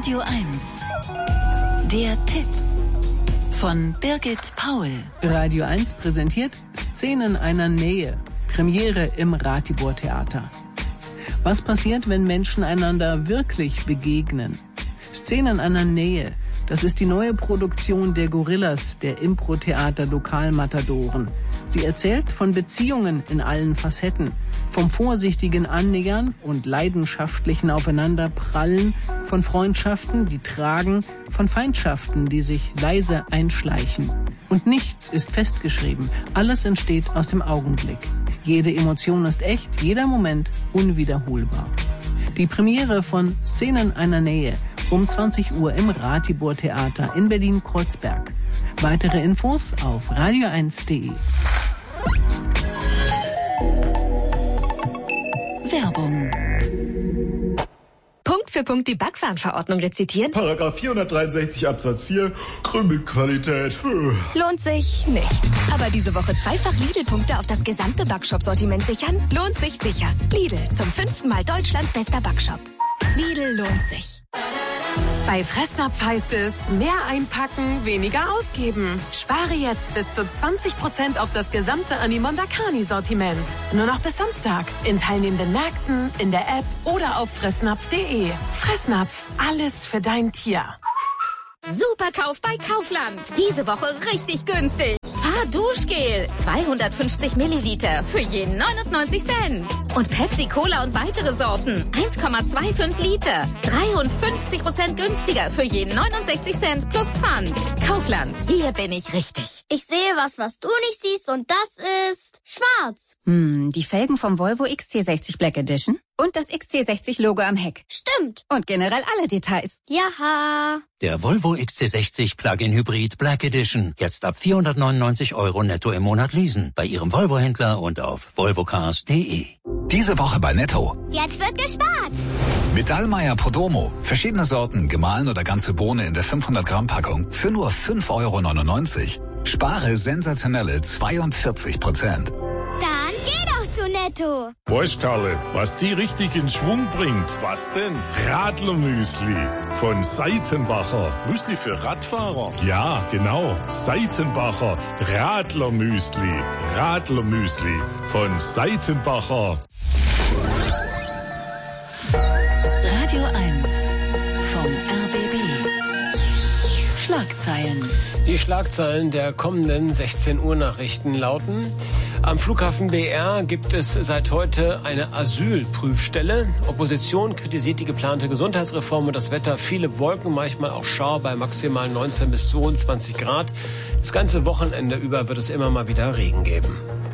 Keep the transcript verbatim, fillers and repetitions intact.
Radio eins. Der Tipp von Birgit Paul. Radio eins präsentiert Szenen einer Nähe. Premiere im Ratibor Theater. Was passiert, wenn Menschen einander wirklich begegnen? Szenen einer Nähe. Das ist die neue Produktion der Gorillas, der Impro-Theater Lokalmatadoren. Sie erzählt von Beziehungen in allen Facetten, vom vorsichtigen Annähern und leidenschaftlichen Aufeinanderprallen, von Freundschaften, die tragen, von Feindschaften, die sich leise einschleichen. Und nichts ist festgeschrieben, alles entsteht aus dem Augenblick. Jede Emotion ist echt, jeder Moment unwiederholbar. Die Premiere von Szenen einer Nähe um zwanzig Uhr im Ratibor Theater in Berlin-Kreuzberg. Weitere Infos auf radio eins punkt de. Werbung. Punkt für Punkt die Backwarenverordnung rezitieren? Paragraph vierhundertdreiundsechzig Absatz vier, Krümelqualität. Lohnt sich nicht. Aber diese Woche zweifach Lidl-Punkte auf das gesamte Backshop-Sortiment sichern? Lohnt sich sicher. Lidl, zum fünften Mal Deutschlands bester Backshop. Lidl lohnt sich. Bei Fressnapf heißt es, mehr einpacken, weniger ausgeben. Spare jetzt bis zu zwanzig Prozent auf das gesamte Animondakani-Sortiment. Nur noch bis Samstag. In teilnehmenden Märkten, in der App oder auf fressnapf punkt de. Fressnapf, alles für dein Tier. Superkauf bei Kaufland. Diese Woche richtig günstig. Fahrduschgel. zweihundertfünfzig Milliliter für je neunundneunzig Cent. Und Pepsi Cola und weitere Sorten. eins Komma fünfundzwanzig Liter. dreiundfünfzig Prozent günstiger für je neunundsechzig Cent plus Pfand. Kaufland. Hier bin ich richtig. Ich sehe was, was du nicht siehst, und das ist schwarz. Hm, die Felgen vom Volvo X C sechzig Black Edition und das X C sechzig Logo am Heck. Stimmt. Und generell alle Details. Jaha. Der Volvo X C sechzig Plug-in Hybrid Black Edition. Jetzt ab vierhundertneunundneunzig Euro netto im Monat leasen. Bei Ihrem Volvo-Händler und auf volvocars punkt de. Diese Woche bei Netto. Jetzt wird gespart. Mit Dallmayr Podromo. Verschiedene Sorten, gemahlen oder ganze Bohne in der fünfhundert Gramm Packung für nur fünf Euro neunundneunzig. Spare sensationelle zweiundvierzig Prozent. Dann geh doch zu Netto. Weißt Karle, was die richtig in Schwung bringt? Was denn? Radlermüsli von Seitenbacher. Müsli für Radfahrer. Ja, genau. Seitenbacher Radlermüsli. Radlermüsli von Seitenbacher. Radio eins vom R B B. Schlagzeilen. Die Schlagzeilen der kommenden sechzehn Uhr Nachrichten lauten: Am Flughafen B R gibt es seit heute eine Asylprüfstelle. Opposition kritisiert die geplante Gesundheitsreform und das Wetter. Viele Wolken, manchmal auch Schauer bei maximal neunzehn bis zweiundzwanzig Grad. Das ganze Wochenende über wird es immer mal wieder Regen geben.